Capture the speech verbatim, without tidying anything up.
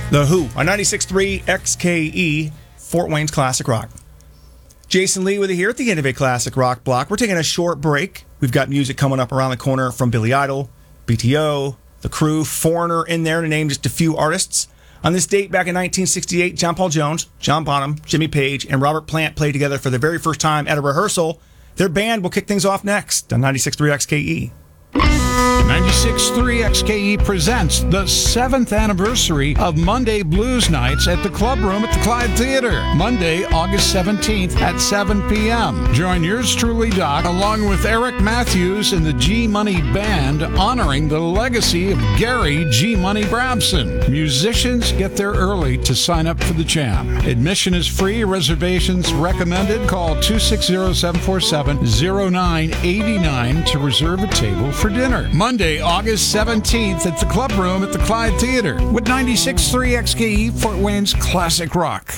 The Who on ninety-six point three X K E, Fort Wayne's Classic Rock. Jason Lee with you here at the end of a Classic Rock block. We're taking a short break. We've got music coming up around the corner from Billy Idol, B T O, The Crew, Foreigner in there, to name just a few artists. On this date, back in nineteen sixty-eight, John Paul Jones, John Bonham, Jimmy Page, and Robert Plant played together for the very first time at a rehearsal. Their band will kick things off next on ninety-six point three X K E. ninety-six point three X K E presents the seventh anniversary of Monday Blues Nights at the Club Room at the Clyde Theater. Monday, August seventeenth at seven p.m. Join yours truly, Doc, along with Eric Matthews and the G-Money Band, honoring the legacy of Gary G-Money Brabson. Musicians get there early to sign up for the jam. Admission is free. Reservations recommended. Call two six zero, seven four seven, zero nine eight nine to reserve a table for dinner. Monday, August seventeenth at the Club Room at the Clyde Theater with ninety-six point three X K E, Fort Wayne's Classic Rock.